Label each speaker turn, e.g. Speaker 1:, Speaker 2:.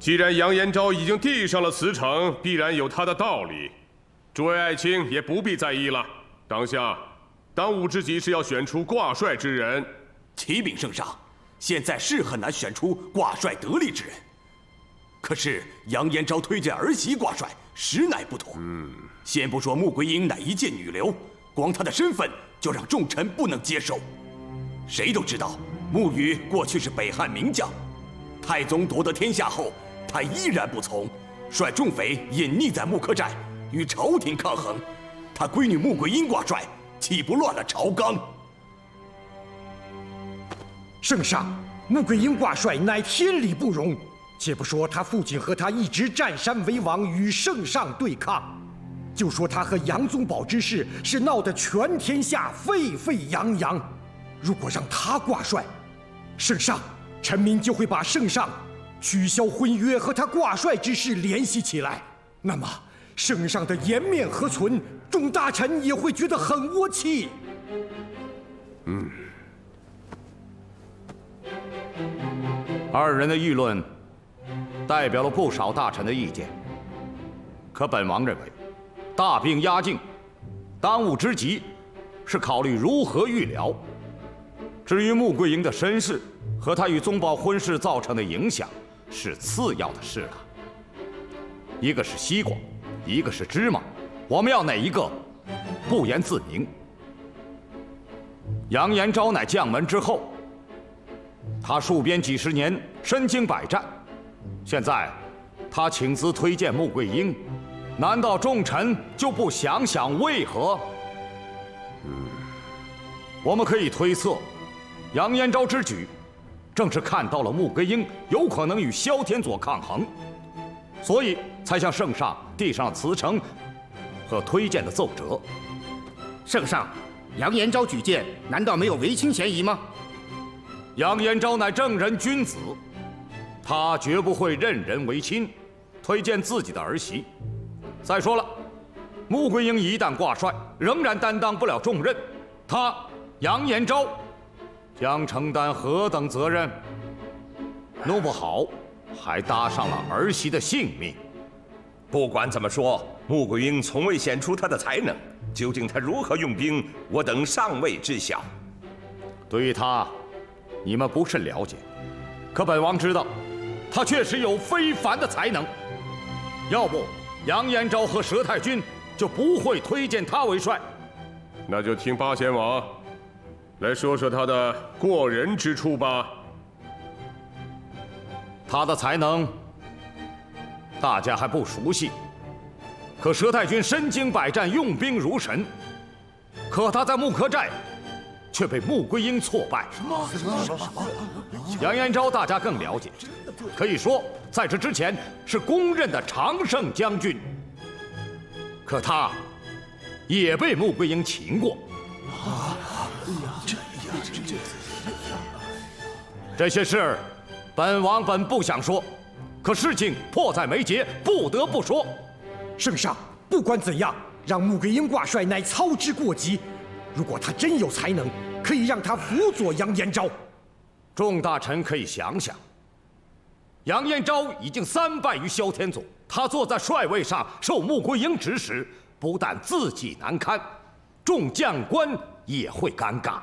Speaker 1: 既然杨延昭已经递上了辞呈，必然有他的道理。诸位爱卿也不必在意了。当下，当务之急是要选出挂帅之人。
Speaker 2: 启禀圣上，现在是很难选出挂帅得力之人。可是杨延昭推荐儿媳挂帅，实乃不妥。先不说穆桂英乃一介女流，光她的身份就让众臣不能接受。谁都知道，穆羽过去是北汉名将，太宗夺得天下后，他依然不从，率众匪隐匿在木柯寨，与朝廷抗衡。他闺女穆桂英挂帅，岂不乱了朝纲？
Speaker 3: 圣上，穆桂英挂帅乃天理不容。且不说他父亲和他一直占山为王，与圣上对抗，就说他和杨宗保之事是闹得全天下沸沸扬扬。如果让他挂帅，圣上，臣民就会把圣上取消婚约和他挂帅之事联系起来，那么圣上的颜面何存？众大臣也会觉得很窝气。
Speaker 4: 二人的议论代表了不少大臣的意见，可本王认为，大病压境，当务之急是考虑如何预疗。至于穆桂英的身世和她与宗保婚事造成的影响，是次要的事了。一个是西瓜，一个是芝麻，我们要哪一个？不言自明。杨延昭乃将门之后，他戍边几十年，身经百战。现在，他请辞推荐穆桂英，难道众臣就不想想为何？我们可以推测，杨延昭之举，正是看到了穆桂英有可能与萧天佐抗衡，所以才向圣上递上了辞呈和推荐的奏折。
Speaker 5: 圣上，杨延昭举荐，难道没有违亲嫌疑吗？
Speaker 4: 杨延昭乃正人君子，他绝不会任人唯亲，推荐自己的儿媳。再说了，穆桂英一旦挂帅，仍然担当不了重任，他杨延昭将承担何等责任？弄不好还搭上了儿媳的性命。
Speaker 6: 不管怎么说，穆桂英从未显出她的才能，究竟她如何用兵，我等尚未知晓。
Speaker 4: 对于她，你们不甚了解，可本王知道，她确实有非凡的才能。要不，杨延昭和佘太君就不会推荐她为帅。
Speaker 1: 那就听八贤王来说说他的过人之处吧。
Speaker 4: 他的才能，大家还不熟悉。可佘太君身经百战，用兵如神。可他在木柯寨，却被穆桂英挫败。什么？杨延昭大家更了解，可以说在这之前是公认的常胜将军。可他也被穆桂英擒过。这些事，本王本不想说，可事情迫在眉睫，不得不说。
Speaker 3: 圣上，不管怎样，让穆桂英挂帅乃操之过急。如果他真有才能，可以让他辅佐杨延昭。
Speaker 4: 众大臣可以想想，杨延昭已经3败于萧天佐，他坐在帅位上受穆桂英指使，不但自己难堪，众将官也会尴尬。